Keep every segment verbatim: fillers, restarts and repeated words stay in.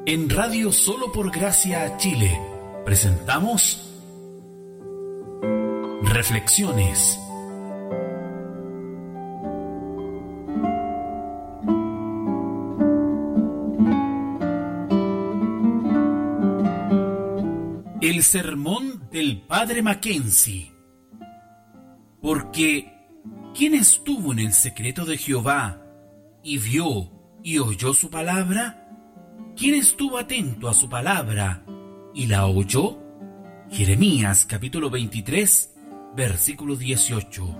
En Radio Solo por Gracia Chile presentamos Reflexiones. El sermón del Padre Mackenzie. Porque ¿quién estuvo en el secreto de Jehová y vio y oyó su palabra? ¿Quién estuvo atento a su palabra y la oyó? Jeremías capítulo veintitrés, versículo dieciocho.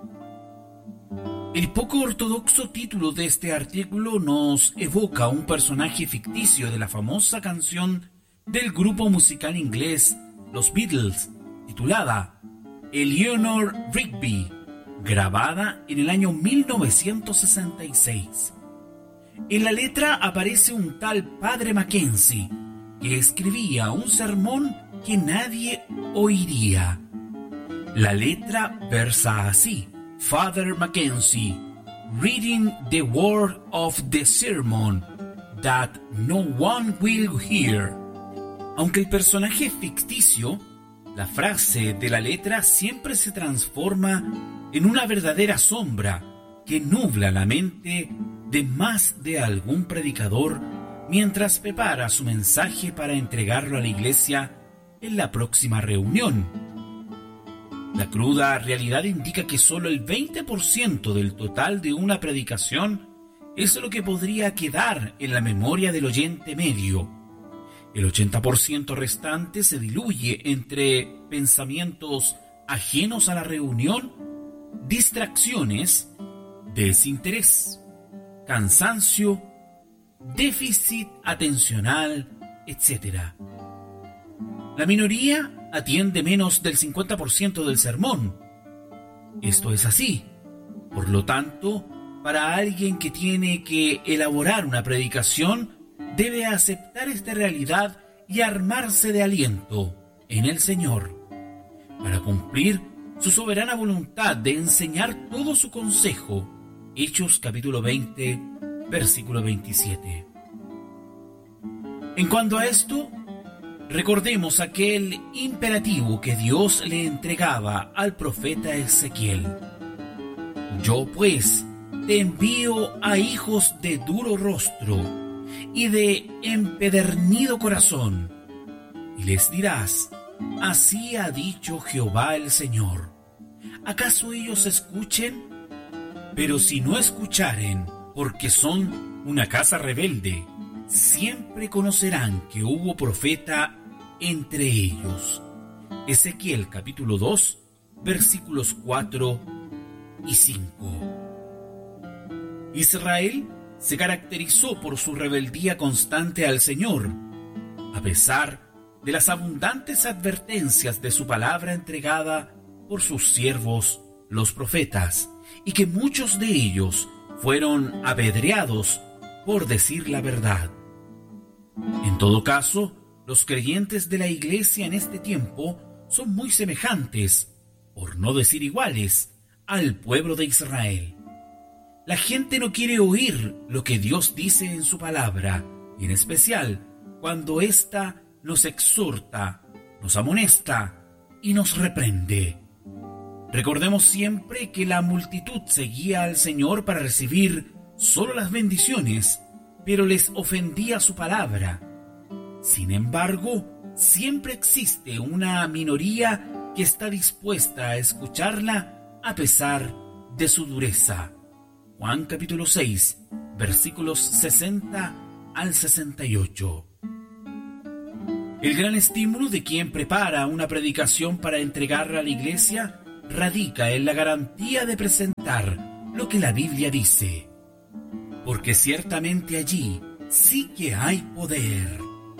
El poco ortodoxo título de este artículo nos evoca un personaje ficticio de la famosa canción del grupo musical inglés Los Beatles, titulada Eleanor Rigby, grabada en el año mil novecientos sesenta y seis. En la letra aparece un tal Padre Mackenzie que escribía un sermón que nadie oiría. La letra versa así: Father Mackenzie, reading the word of the sermon that no one will hear. Aunque el personaje es ficticio, la frase de la letra siempre se transforma en una verdadera sombra que nubla la mente de más de algún predicador mientras prepara su mensaje para entregarlo a la iglesia en la próxima reunión. La cruda realidad indica que solo el veinte por ciento del total de una predicación es lo que podría quedar en la memoria del oyente medio. El ochenta por ciento restante se diluye entre pensamientos ajenos a la reunión, distracciones, desinterés, cansancio, déficit atencional, etcétera. La minoría atiende menos del cincuenta por ciento del sermón. Esto es así. Por lo tanto, para alguien que tiene que elaborar una predicación, debe aceptar esta realidad y armarse de aliento en el Señor para cumplir su soberana voluntad de enseñar todo su consejo. Hechos capítulo veinte, versículo veintisiete. En cuanto a esto, recordemos aquel imperativo que Dios le entregaba al profeta Ezequiel. Yo pues te envío a hijos de duro rostro y de empedernido corazón, y les dirás: así ha dicho Jehová el Señor. ¿Acaso ellos escuchen? Pero si no escucharen, porque son una casa rebelde, siempre conocerán que hubo profeta entre ellos. Ezequiel capítulo dos, versículos cuatro y cinco. Israel se caracterizó por su rebeldía constante al Señor, a pesar de las abundantes advertencias de su palabra entregada por sus siervos, los profetas, y que muchos de ellos fueron apedreados por decir la verdad. En todo caso, los creyentes de la iglesia en este tiempo son muy semejantes, por no decir iguales, al pueblo de Israel. La gente no quiere oír lo que Dios dice en su palabra, y en especial cuando ésta nos exhorta, nos amonesta y nos reprende. Recordemos siempre que la multitud seguía al Señor para recibir solo las bendiciones, pero les ofendía su palabra. Sin embargo, siempre existe una minoría que está dispuesta a escucharla a pesar de su dureza. Juan capítulo seis, versículos sesenta al sesenta y ocho. El gran estímulo de quien prepara una predicación para entregarla a la iglesia radica en la garantía de presentar lo que la Biblia dice, porque ciertamente allí sí que hay poder.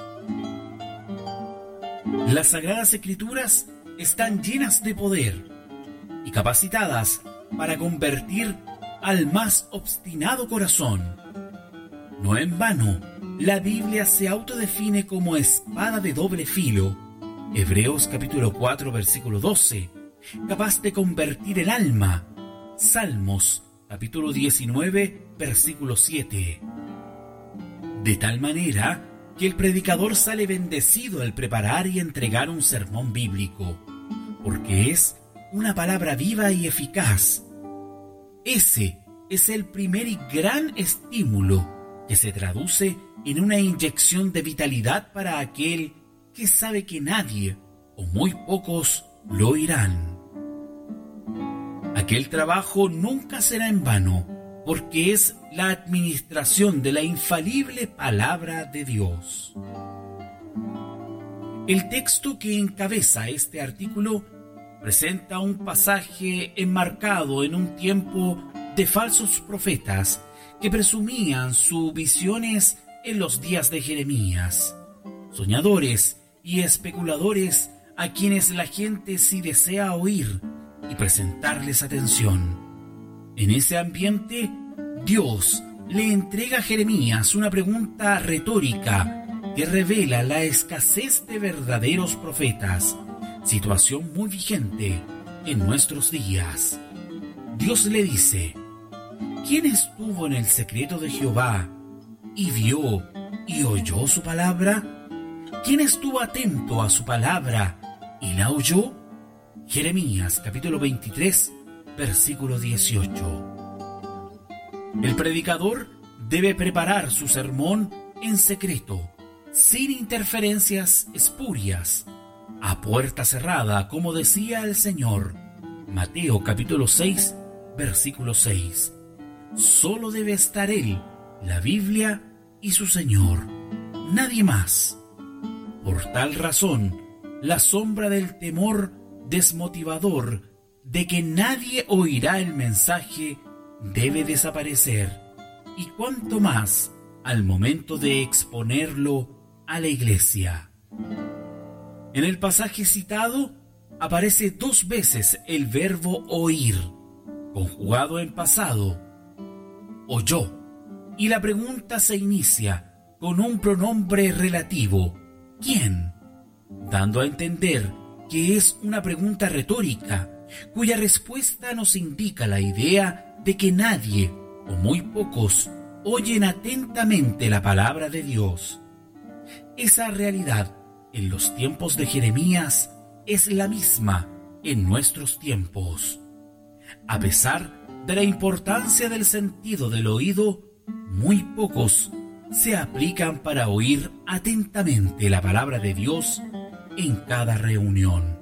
Las Sagradas Escrituras están llenas de poder y capacitadas para convertir al más obstinado corazón. No en vano, la Biblia se autodefine como espada de doble filo. Hebreos capítulo cuatro, versículo doce, capaz de convertir el alma. Salmos capítulo diecinueve, versículo siete. De tal manera que el predicador sale bendecido al preparar y entregar un sermón bíblico, porque es una palabra viva y eficaz. Ese es el primer y gran estímulo que se traduce en una inyección de vitalidad para aquel que sabe que nadie o muy pocos lo oirán. Aquel trabajo nunca será en vano, porque es la administración de la infalible palabra de Dios. El texto que encabeza este artículo presenta un pasaje enmarcado en un tiempo de falsos profetas que presumían sus visiones en los días de Jeremías, soñadores y especuladores a quienes la gente sí desea oír y presentarles atención. En ese ambiente, Dios le entrega a Jeremías una pregunta retórica que revela la escasez de verdaderos profetas, situación muy vigente en nuestros días. Dios le dice: ¿quién estuvo en el secreto de Jehová y vio y oyó su palabra? ¿Quién estuvo atento a su palabra y la oyó? Jeremías capítulo veintitrés, versículo dieciocho. El predicador debe preparar su sermón en secreto, sin interferencias espurias, a puerta cerrada, como decía el Señor. Mateo capítulo seis, versículo seis. Solo debe estar él, la Biblia y su Señor, nadie más. Por tal razón, la sombra del temor desmotivador de que nadie oirá el mensaje debe desaparecer, y cuanto más al momento de exponerlo a la iglesia. En el pasaje citado aparece dos veces el verbo oír, conjugado en pasado, oyó, y la pregunta se inicia con un pronombre relativo, ¿quién?, dando a entender que es una pregunta retórica, cuya respuesta nos indica la idea de que nadie, o muy pocos, oyen atentamente la palabra de Dios. Esa realidad en los tiempos de Jeremías es la misma en nuestros tiempos. A pesar de la importancia del sentido del oído, muy pocos se aplican para oír atentamente la palabra de Dios en cada reunión.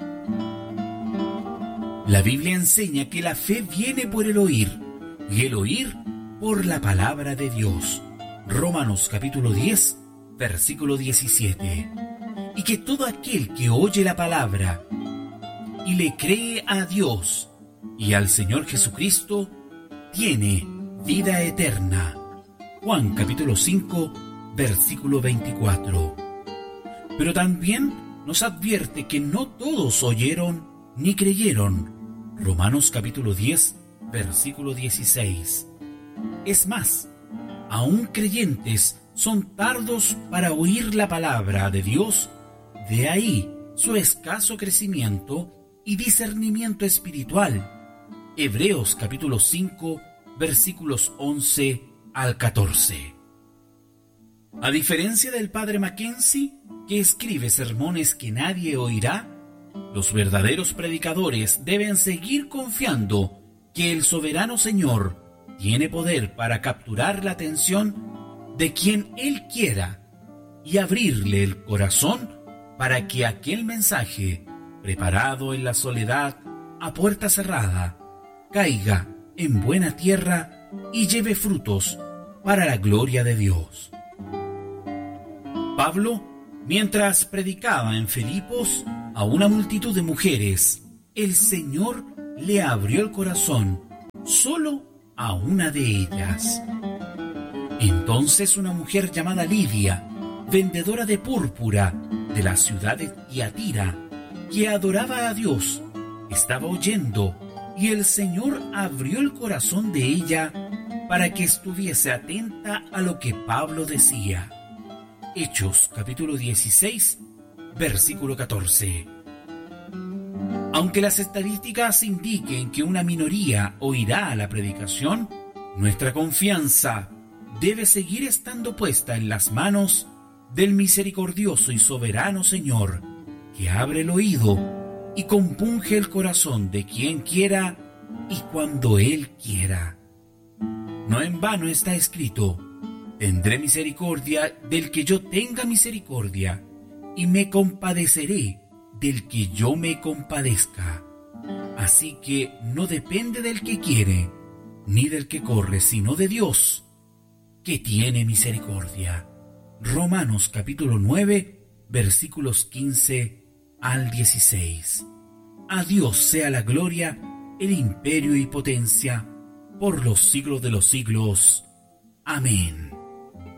La Biblia enseña que la fe viene por el oír, y el oír por la palabra de Dios. Romanos capítulo diez, versículo diecisiete. Y que todo aquel que oye la palabra y le cree a Dios y al Señor Jesucristo, tiene vida eterna. Juan capítulo cinco, versículo veinticuatro. Pero también nos advierte que no todos oyeron ni creyeron. Romanos capítulo diez, versículo dieciséis. Es más, aún creyentes son tardos para oír la palabra de Dios, de ahí su escaso crecimiento y discernimiento espiritual. Hebreos capítulo cinco, versículos once al catorce. A diferencia del padre Mackenzie, que escribe sermones que nadie oirá, los verdaderos predicadores deben seguir confiando que el soberano Señor tiene poder para capturar la atención de quien Él quiera y abrirle el corazón para que aquel mensaje, preparado en la soledad, a puerta cerrada, caiga en buena tierra y lleve frutos para la gloria de Dios. Pablo, mientras predicaba en Filipos a una multitud de mujeres, el Señor le abrió el corazón solo a una de ellas. Entonces una mujer llamada Lidia, vendedora de púrpura de la ciudad de Tiatira, que adoraba a Dios, estaba oyendo, y el Señor abrió el corazón de ella para que estuviese atenta a lo que Pablo decía. Hechos capítulo dieciséis, versículo catorce. Aunque las estadísticas indiquen que una minoría oirá la predicación, nuestra confianza debe seguir estando puesta en las manos del misericordioso y soberano Señor, que abre el oído y compunge el corazón de quien quiera y cuando Él quiera. No en vano está escrito: tendré misericordia del que yo tenga misericordia, y me compadeceré del que yo me compadezca. Así que no depende del que quiere, ni del que corre, sino de Dios, que tiene misericordia. Romanos capítulo nueve, versículos quince al dieciséis. A Dios sea la gloria, el imperio y potencia, por los siglos de los siglos. Amén.